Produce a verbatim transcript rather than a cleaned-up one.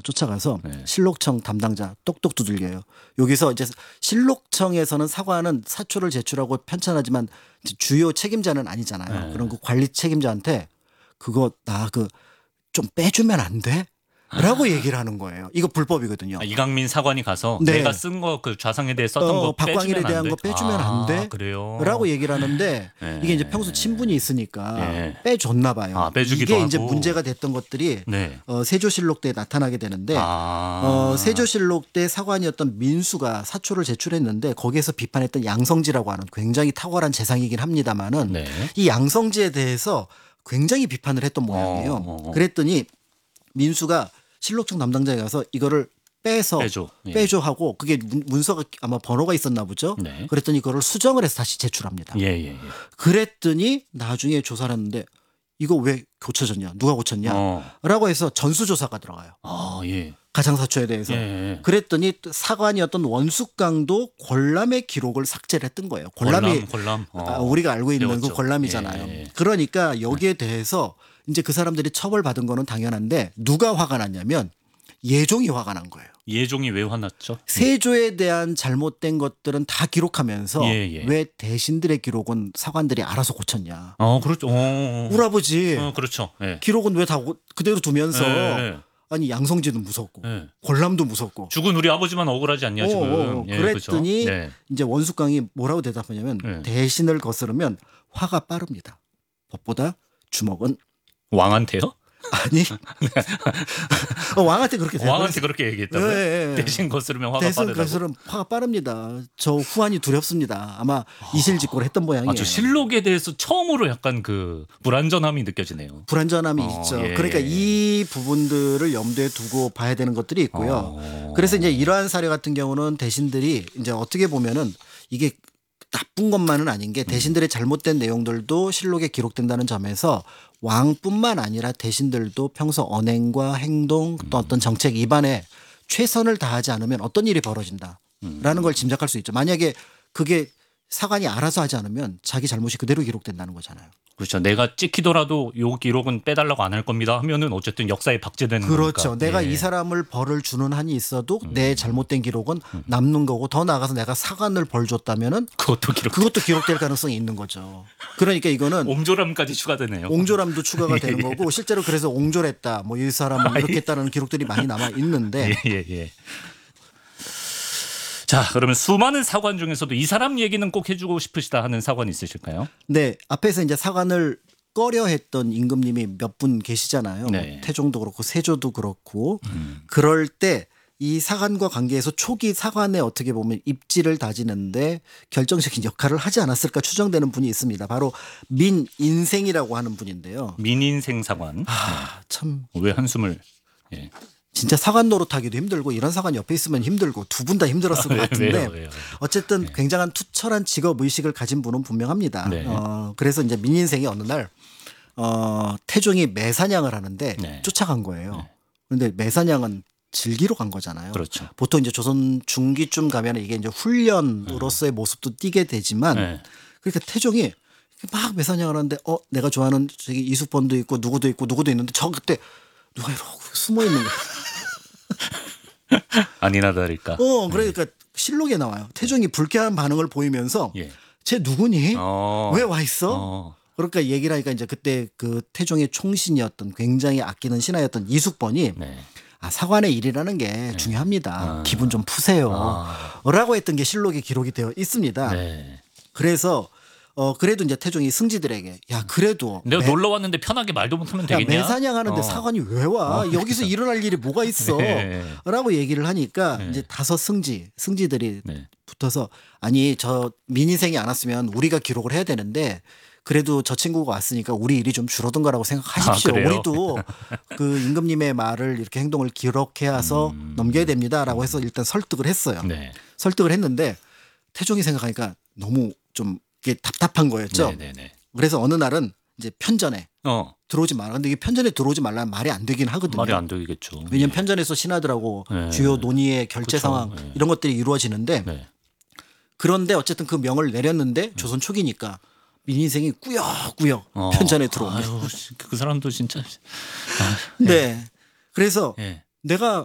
쫓아가서 네. 실록청 담당자 똑똑 두들겨요. 여기서 이제 실록청에서는 사관은 사초를 제출하고 편찬하지만 주요 책임자는 아니잖아요. 네. 그럼 그 관리 책임자한테 그거 나 그 좀 빼주면 안 돼? 라고 얘기를 하는 거예요. 이거 불법이거든요. 아, 이강민 사관이 가서 네. 내가 쓴 거 그 좌상에 대해 썼던 어, 거 박광일에 빼주면 안 대한 돼? 거 빼주면 아, 안 돼? 그래요. 라고 얘기를 하는데 네. 이게 이제 평소 친분이 있으니까 네. 빼줬나 봐요. 아, 빼주기도 이게 하고. 이제 문제가 됐던 것들이 네. 어, 세조실록대에 나타나게 되는데 아. 어, 세조실록대 사관이었던 민수가 사초를 제출했는데 거기에서 비판했던 양성지라고 하는 굉장히 탁월한 재상이긴 합니다만은 네. 이 양성지에 대해서 굉장히 비판을 했던 모양이에요. 어, 어. 그랬더니 민수가 실록청 담당자에 가서 이거를 빼서 빼줘. 예. 빼줘 하고 그게 문- 문서가 아마 번호가 있었나 보죠. 네. 그랬더니 그거를 수정을 해서 다시 제출합니다. 예, 예, 예. 그랬더니 나중에 조사를 했는데 이거 왜 고쳐졌냐? 누가 고쳤냐? 어. 라고 해서 전수조사가 들어가요. 아, 예. 가장사초에 대해서. 예, 예. 그랬더니 또 사관이었던 원숙강도 권람의 기록을 삭제를 했던 거예요. 권람이 권람. 권람. 어. 아, 우리가 알고 있는 배웠죠. 그 권람이잖아요. 예, 예. 그러니까 여기에 대해서 이제 그 사람들이 처벌받은 거는 당연한데 누가 화가 났냐면 예종이 화가 난 거예요. 예종이 왜 화났죠? 세조에 대한 잘못된 것들은 다 기록하면서 예, 예. 왜 대신들의 기록은 사관들이 알아서 고쳤냐. 어, 그렇죠. 어, 우리 아버지 어, 그렇죠. 예. 기록은 왜 다 그대로 두면서 예, 예. 아니 양성지도 무섭고 예. 권람도 무섭고 죽은 우리 아버지만 억울하지 않냐 어, 지금. 어, 어. 예, 그랬더니 그죠? 네. 이제 원숙강이 뭐라고 대답하냐면 네. 대신을 거스르면 화가 빠릅니다. 법보다 주먹은 왕한테요? 아니 어, 왕한테 그렇게 대답을 왕한테 그렇게 얘기했다고요? 예, 예, 예. 대신 거스르면 화가 대신 빠르다고? 거스르면 화가 빠릅니다. 저 후환이 두렵습니다. 아마 이실직고를 했던 모양이에요. 아, 저 실록에 대해서 처음으로 약간 그 불안전함이 느껴지네요. 불안전함이 어, 있죠. 예. 그러니까 이 부분들을 염두에 두고 봐야 되는 것들이 있고요. 어. 그래서 이제 이러한 사례 같은 경우는 대신들이 이제 어떻게 보면은 이게 나쁜 것만은 아닌 게 대신들의 잘못된 내용들도 실록에 기록된다는 점에서 왕뿐만 아니라 대신들도 평소 언행과 행동 또 어떤 정책 위반에 최선을 다하지 않으면 어떤 일이 벌어진다라는 걸 짐작할 수 있죠. 만약에 그게 사관이 알아서 하지 않으면 자기 잘못이 그대로 기록된다는 거잖아요. 그렇죠. 내가 찍히더라도 요 기록은 빼달라고 안 할 겁니다 하면은 어쨌든 역사에 박제되는 그렇죠. 거니까. 내가 예. 이 사람을 벌을 주는 한이 있어도 내 잘못된 기록은 남는 거고 더 나아가서 내가 사관을 벌 줬다면은 그것도 기록. 그것도 기록될 가능성이 있는 거죠. 그러니까 이거는 옹졸함까지 추가되네요. 옹졸함도 추가가 예, 되는 예. 거고 실제로 그래서 옹졸했다. 뭐 이 사람은 이렇게 했다는 기록들이 많이 남아 있는데 예, 예, 예. 자, 그러면 수많은 사관 중에서도 이 사람 얘기는 꼭 해주고 싶으시다 하는 사관 있으실까요? 네, 앞에서 이제 사관을 꺼려했던 임금님이 몇 분 계시잖아요. 네. 뭐 태종도 그렇고 세조도 그렇고 그럴 때 이 사관과 관계에서 초기 사관에 어떻게 보면 입지를 다지는데 결정적인 역할을 하지 않았을까 추정되는 분이 있습니다. 바로 민인생이라고 하는 분인데요. 민인생 사관. 아, 참 왜 한숨을? 예. 진짜 사관 노릇하기도 힘들고 이런 사관 옆에 있으면 힘들고 두 분 다 힘들었을 것 왜, 같은데 왜요, 왜요? 어쨌든 굉장한 투철한 직업 의식을 가진 분은 분명합니다. 네. 어, 그래서 이제 민인생이 어느 날 어, 태종이 매사냥을 하는데 네. 쫓아간 거예요. 그런데 매사냥은 즐기러 간 거잖아요. 그렇죠. 보통 이제 조선 중기쯤 가면 이게 이제 훈련으로서의 모습도 띠게 되지만 네. 그러니까 태종이 막 매사냥을 하는데 어 내가 좋아하는 저기 이수번도 있고 누구도 있고 누구도 있는데 저 그때 누가 이러고 숨어 있는 거예요. 아니나 다를까. 어, 그러니까 실록에 나와요. 태종이 불쾌한 반응을 보이면서 예. 쟤 누구니? 어. 왜 와 있어? 어. 그러니까 얘기를 하니까 이제 그때 그 태종의 총신이었던 굉장히 아끼는 신하였던 이숙번이 네. 아, 사관의 일이라는 게 중요합니다. 아. 기분 좀 푸세요. 아. 라고 했던 게 실록에 기록이 되어 있습니다. 네. 그래서 어 그래도 이제 태종이 승지들에게 야 그래도 내가 매- 놀러 왔는데 편하게 말도 못하면 야, 되겠냐? 매사냥하는데 어. 사관이 왜 와? 어, 여기서 일어날 일이 뭐가 있어? 네. 라고 얘기를 하니까 네. 이제 다섯 승지, 승지들이 네. 붙어서 아니 저 민인생이 안 왔으면 우리가 기록을 해야 되는데 그래도 저 친구가 왔으니까 우리 일이 좀 줄어든거라고 생각하십시오. 아, 그래요? 우리도 그 임금님의 말을 이렇게 행동을 기록해서 음. 넘겨야 됩니다라고 해서 일단 설득을 했어요. 네. 설득을 했는데 태종이 생각하니까 너무 좀 이게 답답한 거였죠. 네, 네, 네. 그래서 어느 날은 이제 편전에 어. 들어오지 마라. 근데 이게 편전에 들어오지 말라는 말이 안 되긴 하거든요. 말이 안 되겠죠. 왜냐하면 편전에서 신하들하고 네. 주요 논의의 결제 그쵸. 상황 네. 이런 것들이 이루어지는데 네. 그런데 어쨌든 그 명을 내렸는데 조선 초기니까 민인생이 꾸역꾸역 어. 편전에 들어옵니다. 아유, 씨, 그 사람도 진짜. 아, 네. 그래서 예. 내가